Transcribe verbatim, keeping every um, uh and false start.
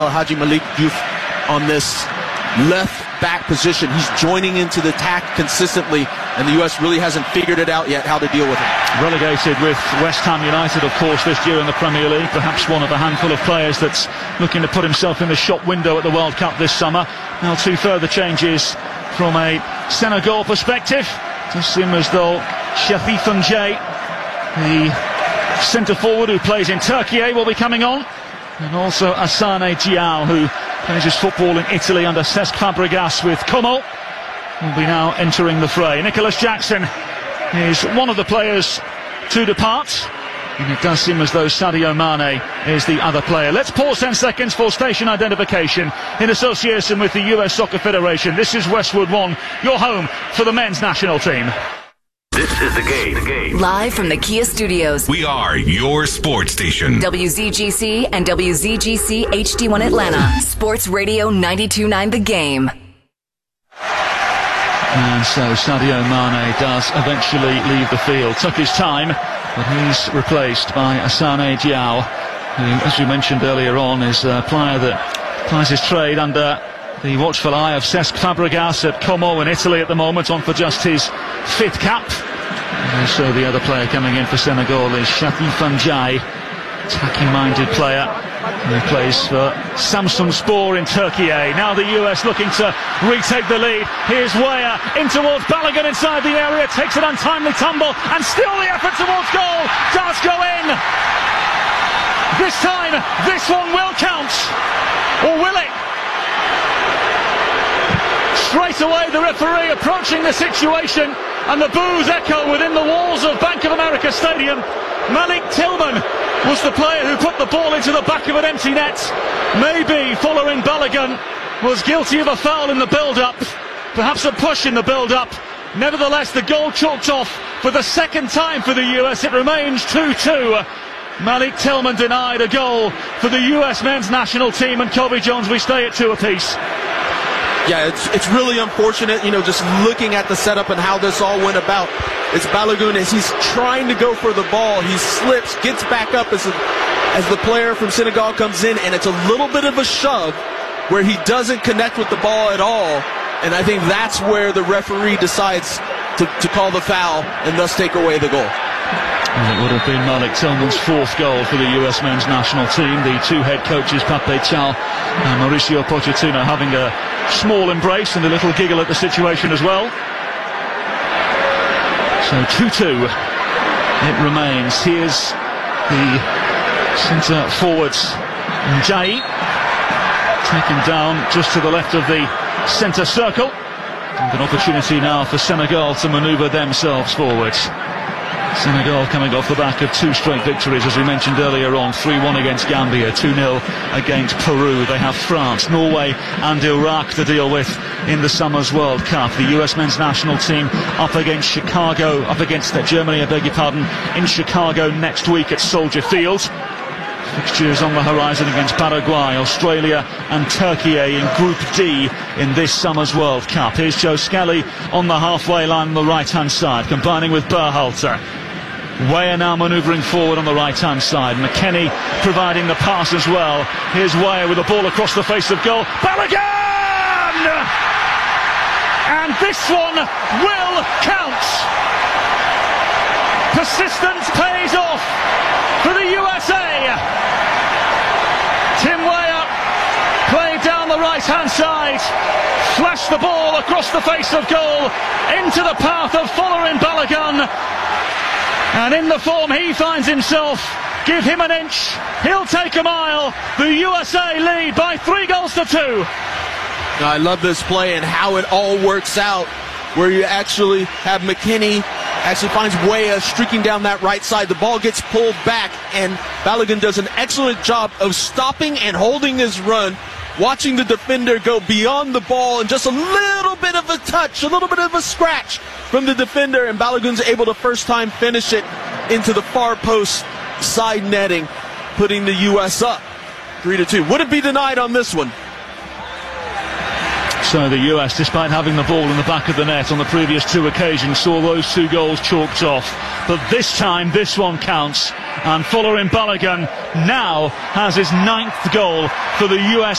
Haji Malik Diouf on this left back position. He's joining into the attack consistently, and the U S really hasn't figured it out yet how to deal with him. Relegated with West Ham United, of course, this year in the Premier League. Perhaps one of a handful of players that's looking to put himself in the shop window at the World Cup this summer. Now two further changes from a Senegal perspective. It does seem as though Shafii Fanjay, the centre-forward who plays in Turkey, will be coming on. And also Asane Diao, who plays his football in Italy under Cesc Fabregas with Como, will be now entering the fray. Nicholas Jackson is one of the players to depart, and it does seem as though Sadio Mane is the other player. Let's pause ten seconds for station identification in association with the U S Soccer Federation. This is Westwood One, your home for the men's national team. This is the game. the game. Live from the Kia Studios. We are your sports station. W Z G C and W Z G C H D one Atlanta. Sports Radio ninety-two point nine The Game. And so Sadio Mane does eventually leave the field. Took his time, but he's replaced by Asane Diao, who, as we mentioned earlier on, is a player that plies his trade under the watchful eye of Cesc Fabregas at Como in Italy at the moment, on for just his fifth cap. And so the other player coming in for Senegal is Shafii Fanjay, attacking-minded player who plays for Samsunspor in Turkey. Now the U S looking to retake the lead. Here's Weah in towards Balogun inside the area, takes an untimely tumble, and still the effort towards goal does go in. This time, this one will count, or will it? Straight away the referee approaching the situation, and the boos echo within the walls of Bank of America Stadium. Malik Tillman was the player who put the ball into the back of an empty net. Maybe following Balogun was guilty of a foul in the build-up, perhaps a push in the build-up. Nevertheless, the goal chalked off for the second time for the U S. It remains two two. Malik Tillman denied a goal for the U S men's national team, and Kobe Jones, we stay at two apiece. Yeah, it's it's really unfortunate, you know, just looking at the setup and how this all went about. It's Balogun as he's trying to go for the ball. He slips, gets back up as, a, as the player from Senegal comes in, and it's a little bit of a shove where he doesn't connect with the ball at all. And I think that's where the referee decides to, to call the foul and thus take away the goal. And it would have been Malik Tillman's fourth goal for the U S men's national team. The two head coaches, Pape Thiaw and Mauricio Pochettino, having a small embrace and a little giggle at the situation as well. So two two it remains. Here's the centre forwards, Njai, taken down just to the left of the centre circle. And an opportunity now for Senegal to manoeuvre themselves forwards. Senegal coming off the back of two straight victories, as we mentioned earlier on. three one against Gambia, two nil against Peru. They have France, Norway and Iraq to deal with in the Summer's World Cup. The U S men's national team up against Chicago, up against uh, Germany, I beg your pardon, in Chicago next week at Soldier Field. Fixtures on the horizon against Paraguay, Australia and Turkey in Group D in this Summer's World Cup. Here's Joe Skelly on the halfway line on the right-hand side, combining with Berhalter. Weah now manoeuvring forward on the right-hand side. McKennie providing the pass as well. Here's Weah with the ball across the face of goal. Balogun! And this one will count. Persistence pays off for the U S A. Tim Weah played down the right-hand side, flashed the ball across the face of goal into the path of following Balogun. And in the form he finds himself, give him an inch, he'll take a mile. The U S A lead by three goals to two. I love this play and how it all works out, where you actually have McKennie actually finds Weah streaking down that right side. The ball gets pulled back, and Balogun does an excellent job of stopping and holding his run, watching the defender go beyond the ball, and just a little bit of a touch, a little bit of a scratch from the defender, and Balogun's able to first time finish it into the far post side netting, putting the U S up three to two. Would it be denied on this one? So the U S, despite having the ball in the back of the net on the previous two occasions, saw those two goals chalked off. But this time, this one counts. and Folarin Balogun now has his ninth goal for the U S